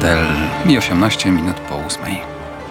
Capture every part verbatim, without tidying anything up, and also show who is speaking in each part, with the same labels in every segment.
Speaker 1: Obywatel i osiemnaście minut po ósmej.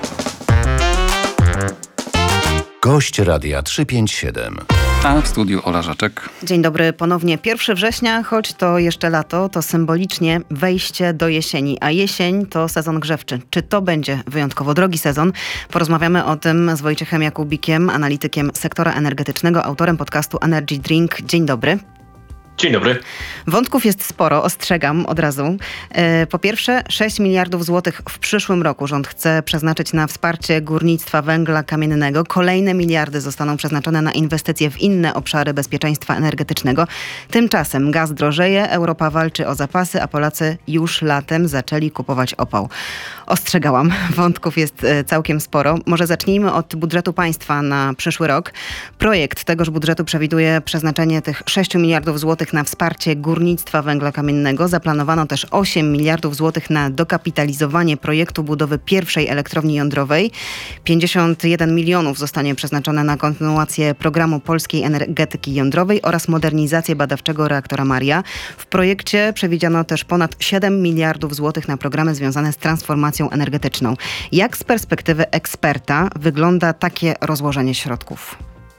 Speaker 2: Gość Radia trzysta pięćdziesiąt siedem.
Speaker 1: A w studiu Ola Żaczek.
Speaker 3: Dzień dobry ponownie. pierwszego września, choć to jeszcze lato, to symbolicznie wejście do jesieni. A jesień to sezon grzewczy. Czy to będzie wyjątkowo drogi sezon? Porozmawiamy o tym z Wojciechem Jakubikiem, analitykiem sektora energetycznego, autorem podcastu Energy Drink. Dzień dobry.
Speaker 4: Dzień dobry.
Speaker 3: Wątków jest sporo, ostrzegam od razu. Po pierwsze, sześć miliardów złotych w przyszłym roku rząd chce przeznaczyć na wsparcie górnictwa węgla kamiennego. Kolejne miliardy zostaną przeznaczone na inwestycje w inne obszary bezpieczeństwa energetycznego. Tymczasem gaz drożeje, Europa walczy o zapasy, a Polacy już latem zaczęli kupować opał. Ostrzegałam, wątków jest całkiem sporo. Może zacznijmy od budżetu państwa na przyszły rok. Projekt tegoż budżetu przewiduje przeznaczenie tych sześć miliardów złotych na wsparcie górnictwa węgla kamiennego. Zaplanowano też osiem miliardów złotych na dokapitalizowanie projektu budowy pierwszej elektrowni jądrowej. pięćdziesiąt jeden milionów zostanie przeznaczone na kontynuację programu polskiej energetyki jądrowej oraz modernizację badawczego reaktora Maria. W projekcie przewidziano też ponad siedem miliardów złotych na programy związane z transformacją energetyczną. Jak z perspektywy eksperta wygląda takie rozłożenie środków?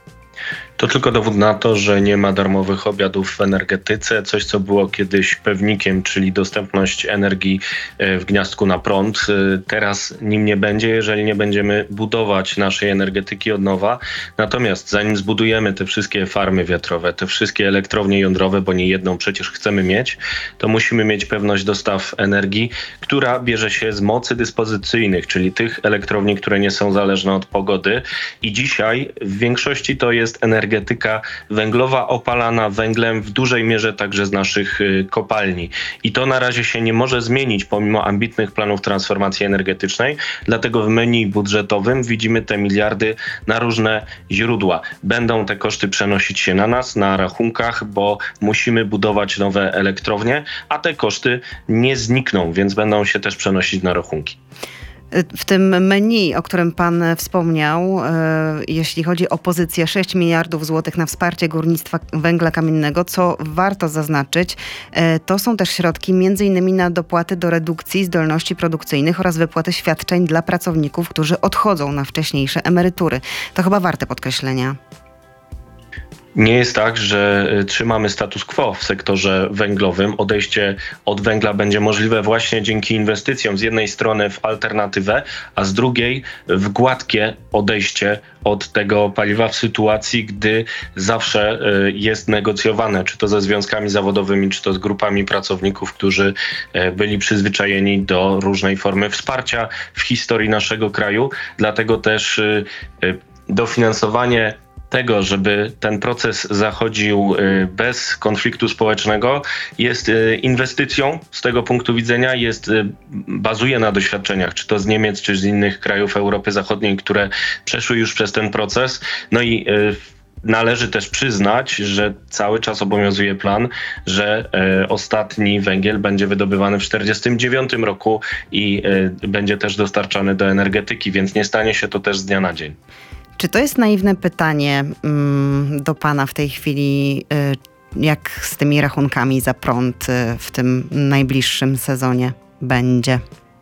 Speaker 4: To tylko dowód na to, że nie ma darmowych obiadów w energetyce. Coś, co było kiedyś pewnikiem, czyli dostępność energii w gniazdku na prąd. Teraz nim nie będzie, jeżeli nie będziemy budować naszej energetyki od nowa. Natomiast zanim zbudujemy te wszystkie farmy wiatrowe, te wszystkie elektrownie jądrowe, bo nie jedną przecież chcemy mieć, to musimy mieć pewność dostaw energii, która bierze się z mocy dyspozycyjnych, czyli tych elektrowni, które nie są zależne od pogody. I dzisiaj w większości to jest energetyka węglowa opalana węglem w dużej mierze także z naszych kopalni. I to na razie się nie może zmienić pomimo ambitnych planów transformacji energetycznej. Dlatego w menu budżetowym widzimy te miliardy na różne źródła. Będą te koszty przenosić się na nas, na rachunkach, bo musimy budować nowe elektrownie, a te koszty nie znikną, więc będą się też przenosić na rachunki.
Speaker 3: W tym menu, o którym pan wspomniał, jeśli chodzi o pozycję sześć miliardów złotych na wsparcie górnictwa węgla kamiennego, co warto zaznaczyć, to są też środki między innymi na dopłaty do redukcji zdolności produkcyjnych oraz wypłaty świadczeń dla pracowników, którzy odchodzą na wcześniejsze emerytury. To chyba warte podkreślenia.
Speaker 4: Nie jest tak, że trzymamy status quo w sektorze węglowym. Odejście od węgla będzie możliwe właśnie dzięki inwestycjom z jednej strony w alternatywę, a z drugiej w gładkie odejście od tego paliwa w sytuacji, gdy zawsze jest negocjowane, czy to ze związkami zawodowymi, czy to z grupami pracowników, którzy byli przyzwyczajeni do różnej formy wsparcia w historii naszego kraju. Dlatego też dofinansowanie tego, żeby ten proces zachodził bez konfliktu społecznego, jest inwestycją z tego punktu widzenia, jest, bazuje na doświadczeniach, czy to z Niemiec, czy z innych krajów Europy Zachodniej, które przeszły już przez ten proces. No i należy też przyznać, że cały czas obowiązuje plan, że e, ostatni węgiel będzie wydobywany w czterdziestym dziewiątym roku i e, będzie też dostarczany do energetyki, więc nie stanie się to też z dnia na dzień.
Speaker 3: Czy to jest naiwne pytanie mm, do pana w tej chwili, y, jak z tymi rachunkami za prąd y, w tym najbliższym sezonie będzie?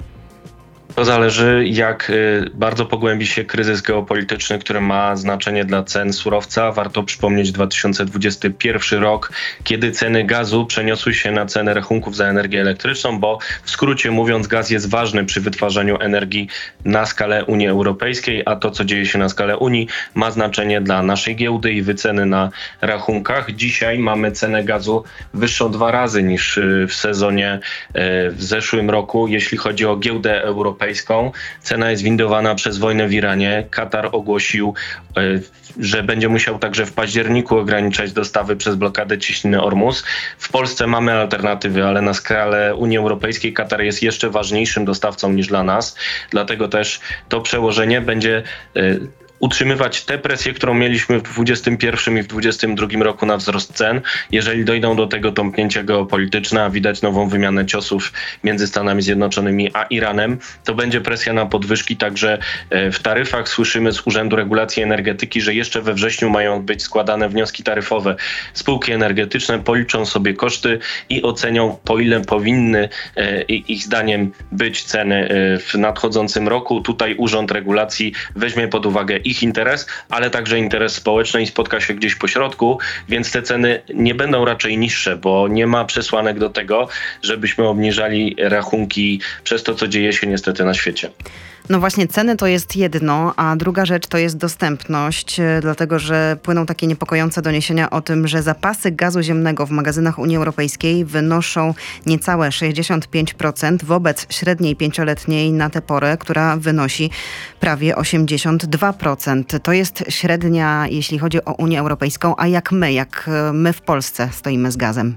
Speaker 4: To zależy, jak bardzo pogłębi się kryzys geopolityczny, który ma znaczenie dla cen surowca. Warto przypomnieć dwa tysiące dwudziesty pierwszy rok, kiedy ceny gazu przeniosły się na ceny rachunków za energię elektryczną, bo w skrócie mówiąc, gaz jest ważny przy wytwarzaniu energii na skalę Unii Europejskiej, a to, co dzieje się na skalę Unii, ma znaczenie dla naszej giełdy i wyceny na rachunkach. Dzisiaj mamy cenę gazu wyższą dwa razy niż w sezonie w zeszłym roku, jeśli chodzi o giełdę europejską. Cena jest windowana przez wojnę w Iranie. Katar ogłosił, że będzie musiał także w październiku ograniczać dostawy przez blokadę cieśniny Ormus. W Polsce mamy alternatywy, ale na skalę Unii Europejskiej Katar jest jeszcze ważniejszym dostawcą niż dla nas. Dlatego też to przełożenie będzie utrzymywać tę presję, którą mieliśmy w dwudziestym pierwszym i w dwudziestym drugim roku na wzrost cen. Jeżeli dojdą do tego tąpnięcia geopolityczne, a widać nową wymianę ciosów między Stanami Zjednoczonymi a Iranem, to będzie presja na podwyżki także w taryfach. Słyszymy z Urzędu Regulacji Energetyki, że jeszcze we wrześniu mają być składane wnioski taryfowe. Spółki energetyczne policzą sobie koszty i ocenią, po ile powinny ich zdaniem być ceny w nadchodzącym roku. Tutaj Urząd Regulacji weźmie pod uwagę ich interes, ale także interes społeczny i spotka się gdzieś po środku, więc te ceny nie będą raczej niższe, bo nie ma przesłanek do tego, żebyśmy obniżali rachunki przez to, co dzieje się niestety na świecie.
Speaker 3: No właśnie, ceny to jest jedno, a druga rzecz to jest dostępność, dlatego że płyną takie niepokojące doniesienia o tym, że zapasy gazu ziemnego w magazynach Unii Europejskiej wynoszą niecałe sześćdziesiąt pięć procent wobec średniej pięcioletniej na tę porę, która wynosi prawie osiemdziesiąt dwa procent. To jest średnia, jeśli chodzi o Unię Europejską, a jak my, jak my w Polsce stoimy z gazem?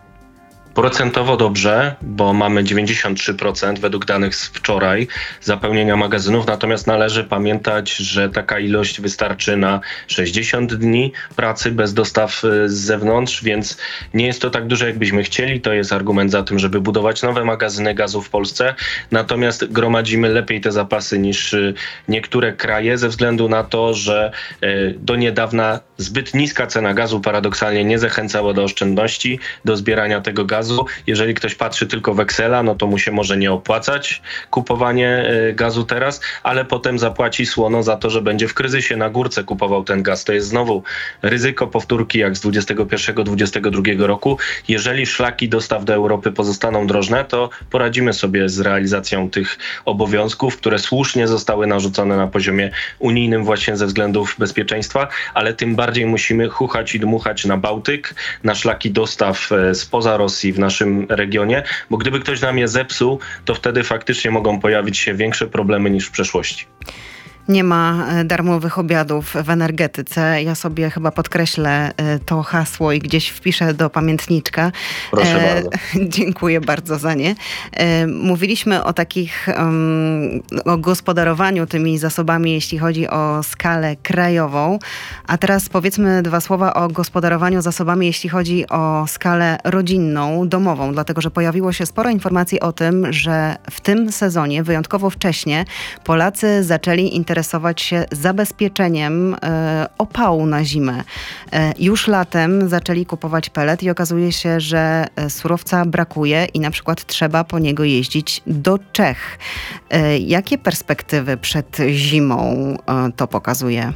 Speaker 4: Procentowo dobrze, bo mamy dziewięćdziesiąt trzy procent według danych z wczoraj zapełnienia magazynów, natomiast należy pamiętać, że taka ilość wystarczy na sześćdziesiąt dni pracy bez dostaw z zewnątrz, więc nie jest to tak dużo, jakbyśmy chcieli. To jest argument za tym, żeby budować nowe magazyny gazu w Polsce, natomiast gromadzimy lepiej te zapasy niż niektóre kraje ze względu na to, że do niedawna zbyt niska cena gazu paradoksalnie nie zachęcała do oszczędności, do zbierania tego gazu. Jeżeli ktoś patrzy tylko w Excela, no to mu się może nie opłacać kupowanie gazu teraz, ale potem zapłaci słono za to, że będzie w kryzysie na górce kupował ten gaz. To jest znowu ryzyko powtórki jak z dwudziestego pierwszego dwudziestego drugiego roku. Jeżeli szlaki dostaw do Europy pozostaną drożne, to poradzimy sobie z realizacją tych obowiązków, które słusznie zostały narzucone na poziomie unijnym właśnie ze względów bezpieczeństwa, ale tym bardziej musimy chuchać i dmuchać na Bałtyk, na szlaki dostaw spoza Rosji w naszym regionie, bo gdyby ktoś nam je zepsuł, to wtedy faktycznie mogą pojawić się większe problemy niż w przeszłości.
Speaker 3: Nie ma darmowych obiadów w energetyce. Ja sobie chyba podkreślę to hasło i gdzieś wpiszę do pamiętniczka.
Speaker 4: Proszę
Speaker 3: e,
Speaker 4: bardzo.
Speaker 3: Dziękuję bardzo za nie. E, mówiliśmy o takich, um, o gospodarowaniu tymi zasobami, jeśli chodzi o skalę krajową. A teraz powiedzmy dwa słowa o gospodarowaniu zasobami, jeśli chodzi o skalę rodzinną, domową. Dlatego, że pojawiło się sporo informacji o tym, że w tym sezonie, wyjątkowo wcześnie, Polacy zaczęli interesować interesować się zabezpieczeniem e, opału na zimę. E, już latem zaczęli kupować pelet i okazuje się, że surowca brakuje i na przykład trzeba po niego jeździć do Czech. E, jakie perspektywy przed zimą e, to pokazuje?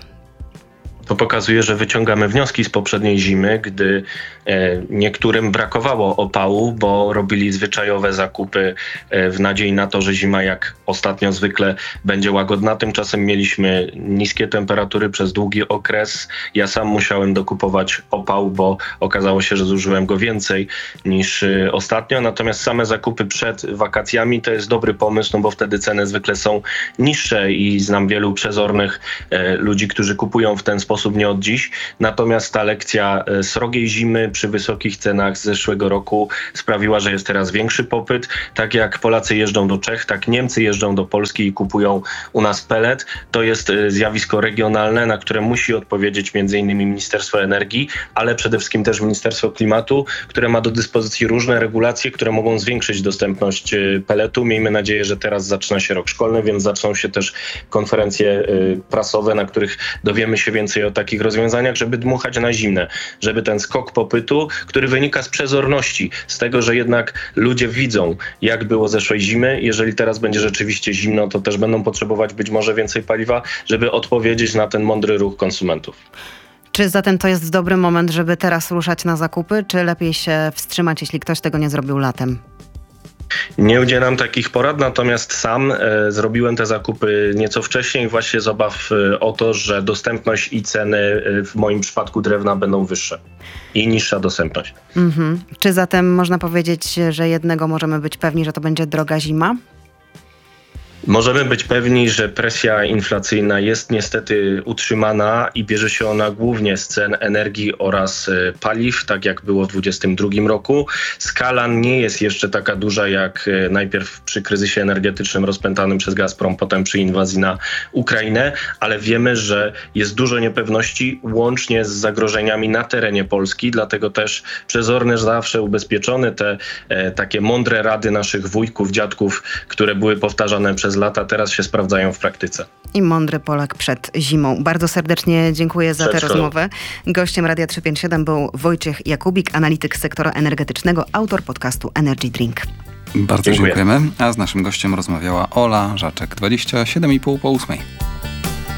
Speaker 4: To pokazuje, że wyciągamy wnioski z poprzedniej zimy, gdy e, niektórym brakowało opału, bo robili zwyczajowe zakupy e, w nadziei na to, że zima jak ostatnio zwykle będzie łagodna. Tymczasem mieliśmy niskie temperatury przez długi okres. Ja sam musiałem dokupować opał, bo okazało się, że zużyłem go więcej niż e, ostatnio. Natomiast same zakupy przed wakacjami to jest dobry pomysł, no bo wtedy ceny zwykle są niższe i znam wielu przezornych e, ludzi, którzy kupują w ten sposób nie od dziś. Natomiast ta lekcja srogiej zimy przy wysokich cenach z zeszłego roku sprawiła, że jest teraz większy popyt. Tak jak Polacy jeżdżą do Czech, tak Niemcy jeżdżą do Polski i kupują u nas pelet. To jest zjawisko regionalne, na które musi odpowiedzieć między innymi Ministerstwo Energii, ale przede wszystkim też Ministerstwo Klimatu, które ma do dyspozycji różne regulacje, które mogą zwiększyć dostępność peletu. Miejmy nadzieję, że teraz zaczyna się rok szkolny, więc zaczną się też konferencje prasowe, na których dowiemy się więcej o takich rozwiązaniach, żeby dmuchać na zimne, żeby ten skok popytu, który wynika z przezorności, z tego, że jednak ludzie widzą, jak było zeszłej zimy. Jeżeli teraz będzie rzeczywiście zimno, to też będą potrzebować być może więcej paliwa, żeby odpowiedzieć na ten mądry ruch konsumentów.
Speaker 3: Czy zatem to jest dobry moment, żeby teraz ruszać na zakupy, czy lepiej się wstrzymać, jeśli ktoś tego nie zrobił latem?
Speaker 4: Nie udzielam takich porad, natomiast sam e, zrobiłem te zakupy nieco wcześniej właśnie z obaw e, o to, że dostępność i ceny e, w moim przypadku drewna będą wyższe i niższa dostępność.
Speaker 3: Mhm. Czy zatem można powiedzieć, że jednego możemy być pewni, że to będzie droga zima?
Speaker 4: Możemy być pewni, że presja inflacyjna jest niestety utrzymana i bierze się ona głównie z cen energii oraz paliw, tak jak było w dwudziestym drugim roku. Skala nie jest jeszcze taka duża jak najpierw przy kryzysie energetycznym rozpętanym przez Gazprom, potem przy inwazji na Ukrainę, ale wiemy, że jest dużo niepewności łącznie z zagrożeniami na terenie Polski, dlatego też przezorny zawsze ubezpieczony. Te e, takie mądre rady naszych wujków, dziadków, które były powtarzane przez lata, teraz się sprawdzają w praktyce.
Speaker 3: I mądry Polak przed zimą. Bardzo serdecznie dziękuję za tę rozmowę. Gościem Radia trzysta pięćdziesiąt siedem był Wojciech Jakubik, analityk sektora energetycznego, autor podcastu Energy Drink.
Speaker 1: Bardzo
Speaker 4: Dziękuję.
Speaker 1: dziękujemy. A z naszym gościem rozmawiała Ola Żaczek, dwadzieścia siedem i pół po ósmej.